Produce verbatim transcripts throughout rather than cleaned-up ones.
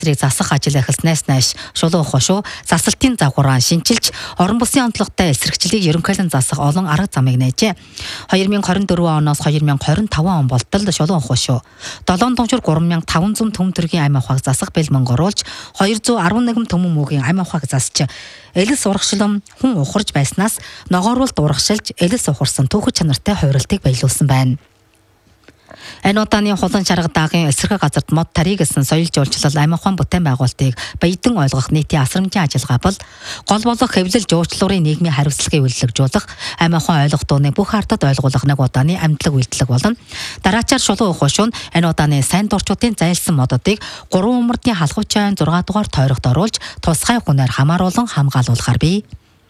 Тэрийг засах ажил эхэлснээс нааш шулуун ухаашуу засалтын загвараа шинжилж орон бүсийн онцлогтой эсрэгчлийг ерөнхийлөн засах олон арга замыг нээжээ. две тысячи двадцать четыре оноос две тысячи двадцать пять он болтол шулуун ухаашуу долоон тончор гурван мянга таван зуун төм төргийн амь ухааг засах бэлмэн оруулж two hundred eleven төмөн мөгийн амь ухааг засч элс урагшлам хүн ухарж байснаас ногооруулалт урагшилж элс ухарсан түүх чанартай хувиралтыг баялуулсан байна. Энэ удааны хулан чарга даагийн эсрэг газарт мод тариг гэсэн соёл жуулчлал амь ухаан бүтээн байгуулалтыг баядан ойлгох нийтийн асрамжийн ажиллагаа бол гол болох хэвлэл жуулчлалын нийгмийн хариуцлагыг үйлчлэгжүүлэх амь ухаан ойлголтуудыг бүх ардад ойлгуулах нэг удааны амьдлаг үйлдэлэг болно. Дараачаар шулуун ухаашуу нь энэ удааны сайн дурчуудын зайлсан модуудыг гурван умардын халахуучаан зургаан дугаар тойрогт оруулж тусгай хүнээр хамааруулан хамгаалуулахар бий.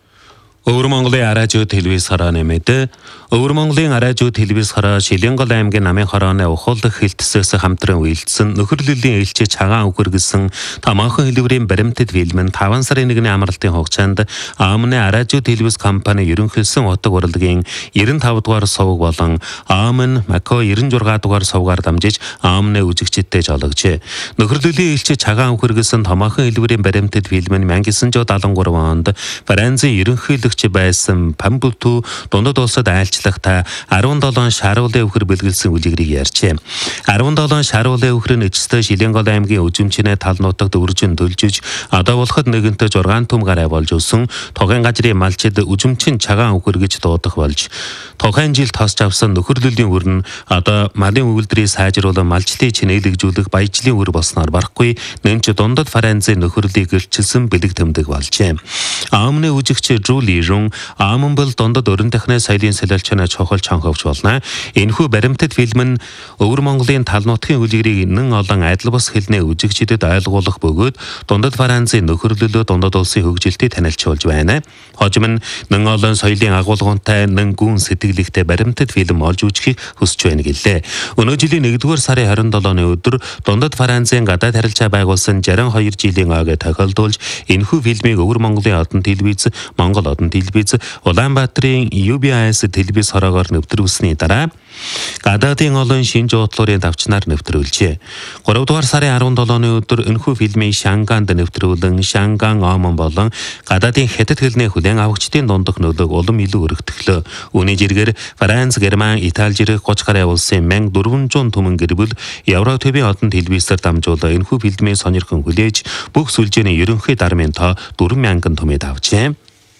Өвөр Монголын Аражуу телевиз хараа нэмээд Өвөр Монголын Аражуу телевиз хараа Шилэнгол аймгийн намын хорооны ухуулах хилтсээс хамтран үйлдсэн нөхөрлөлийн ээлжид цагаан үгэргэсэн томоохон хэлбэрийн баримтат фильм нь таван сарын нэгний амралтын хугацаанд Аамны Аражуу телевиз компани ерөнхийлсөн утга урлагийн ninety five дугаар сувг болон Аамн Мако ninety-six дугаар сувгаар дамжиж Аамны үзэгчдэд жологжээ. Нөхөрлөлийн ээлжид цагаан үгэргэсэн томоохон хэлбэрийн баримтат фильм нь nineteen seventy-three онд Францын ерөнхийлөгч байсан Памбуту дундад улсад айлчлахтай seventeen шаруулын өвхөр бэлгэлсэн үлгэрийг ярьжээ. seventeen шаруулын өвхөр нь эцэстээ Шилэнгол аймгийн үзэмчнээ тал нутагт өржин төлжиж одоо болоход нэгэнтэ six түм гараа болж өссөн тухайн газрын малчид үзэмчин цагаан өвхөр гэж дуудах болж тухайн жил тосч авсан нөхөрлөлийн үр нь одоо малын өгүүлбэрийг сайжруулан малчлалыг чинээлэгжүүлэх баяжлын үр болсноор барахгүй нэмж дундад Францын нөхөрлөлийг гэрчилсэн бэлэг тэмдэг болжээ. Аамны үжигч Жули Аамн бол дундад өрн техны соёлын солиолчны чухал чанховч болно. Энэхүү баримтат фильм нь Өвөр Монголын тал нутгийн үлгэрийг нэн олон адил бус хэлний үзэгчдэд ойлгуулах бөгөөд дундад Францын нөхөрлөлөө дундад улсын хөгжилтийг танилцуулж байна. Хожим нь нэн олон соёлын агуулгынтай нэн гүн сэтгэлэгтэй баримтат фильм олж үзхийг хүсэж байна гэлээ. Өнөө жилийн нэгдүгээр сарын twenty-seven-ны өдөр дундад Францын гадаад харилцаа байгуулсан sixty-two жилийн ойг тохиолдуулж энэхүү фильмийг Өвөр Монголын одон телевиз, Монгол одон телевиз, Улаанбаатарын ю би эс телевиз хороогоор нэвтрүүлсэний дараа гадаадын олон шинж уудлуурын давчнаар нэвтрүүлжээ. three дугаар сарын seventeen-ны өдөр энэхүү фильмийг Шанганд нэвтрүүлэн Шанган Омон болон гадаадын хятад хэлний хүлээн авагчдын дундах нөлөөг улам илүү өргөтгөлөө. Үүний жиргээр Франц, Герман, Итали зэрэг thirty гаруй улсын four hundred түмэн гэр бүл Европ-төвийн одон телевизээр дамжуулан энэхүү фильмийг сонирхон хүлээж бүх сүлжээний ерөнхий дармын тоо four thousand түмэд авчээ.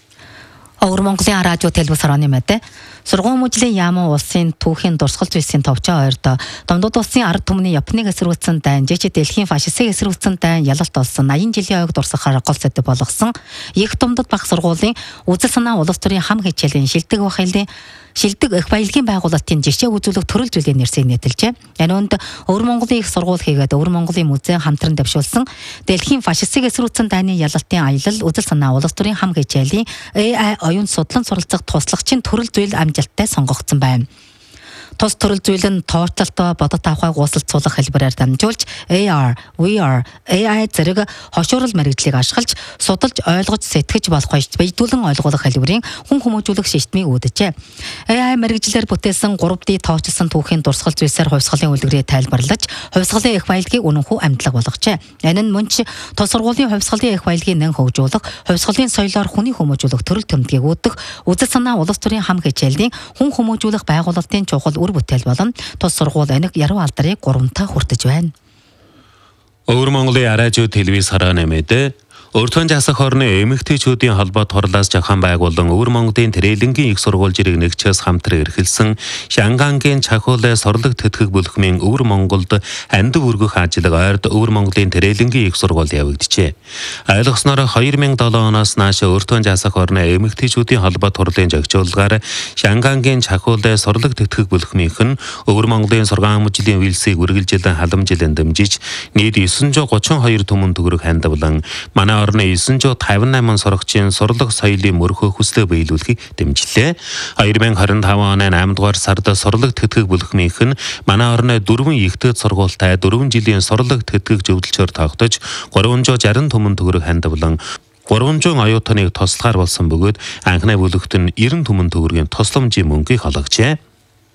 Өвөр Монголын Аражуу телевиз хороны мэдээ сургууль мужлийн Яман улсын түүхийн дурсгал зүйсийн товчоо ойрдоо Дундад улсын ард түмний Японыг эсэргүүцсэн дайн жижиг дэлхийн фашистыг эсэргүүцсэн дайн ялалт болсон eighty жилийн ойг дурсахаар гол сэдэв болгосон их Дундад баг сургуулийн үзэл санаа улс төрийн хам хичээлийн шилдэг бах хэлний шилдэг их баялагын байгуулалтын жишээ үзүүлэх төрөл зүйлийн нэрсийг нэтэлжээ. Энэ үнд Өвөр Монголын их сургууль хийгээд Өвөр Монголын музей хамтран дэвшүүлсэн дэлхийн фашистыг эсэргүүцсэн дайны ялалтын аялал үзэл санаа улс төрийн хам хичээлийн A I оюун судлан суралцах туслагчийн төрөл зүйл амжилттай сонгогдсон байна. Тус төрөл зүйл нь тооцоолтоо бодот авахыг ууслалцуулах хэлбэрээр дамжуулж A R, V R, A I зэрэг хошуурал мэргэжлийг ашиглаж судалж ойлгож сэтгэж болох баядуулан ойлгуулах хэлбэрийн хүн хүмүүжүүлэх системийг үүджээ. A I мэргэжлэр бүтээсэн three D тооцсон түүхийн дурсгал зүйлсээр хувьсгалын үлгэрийг тайлбарлаж хувьсгалын их баялагийг үнэнхүү амьдлаг болгожээ. Энэ нь мөн ч тус сургуулийн хувьсгалын их баялагийг нэн хөгжүүлэх, хувьсгалын соёлоор хүний хүмүүжүүлэх төрөл төмдгийг үүдэх, үзэл санаа улс төрийн хам хичээлийн хүн хүмүүжүүлэх байгуулалтын чухал үр бүтээл болон тус сургууль энийг яруу алдрыг гурамтаа хүртэж байна. Өвөр Монголын Аражуу телевиз хараа нэмээд Өртөн засах хорны эмэгтэйчүүдийн холбоо турлаас жахан байгуулан Өвөр Монголын Тэрэлэнгийн их сургууль жирэг нэгчээс хамтран эрхэлсэн Шангангийн Чахуулай сорлог тэтгэх бүлхмийн Өвөр Монголд андив өргөх ажиллагаа ойрд Өвөр Монголын Тэрэлэнгийн их сургууль явагдажээ. Ойлгосноор two thousand seven оноос нааш Өртөн засах хорны эмэгтэйчүүдийн холбоо турлын зохицуулгаар Шангангийн Чахуулай сорлог тэтгэх бүлхмийнх нь Өвөр Монголын сургаан мужлийн үйлсийг үргэлжилэн халамжилан дэмжиж нийт nine hundred thirty-two түмэн төгрөг хандвалан манай орны nine hundred fifty-eight сурагчийн сурлаг соёлын мөрхөө хүслээ биелүүлэхийг дэмжлээ. twenty twenty-five оны eight дугаар сард сурлаг тэтгэх бүлхмийнх нь манай орны дөрвөн ихтэй сургуультай дөрвөн жилийн сурлаг тэтгэх зөвлөлчөөр тогтож three hundred sixty түмэн төгрөг хандвалан three hundred оюутныг тослохоор болсон бөгөөд анхны бүлэгт нь ninety түмэн төгрөгийн тусламжийн мөнгийг хологжээ.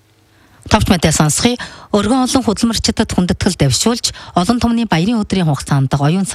Товч мэдээ сонсхий өргөн олон хөдөлмөрчдөд хүндэтгэл дэвшүүлж олон түмний баярын өдрийн хугацаанд оюун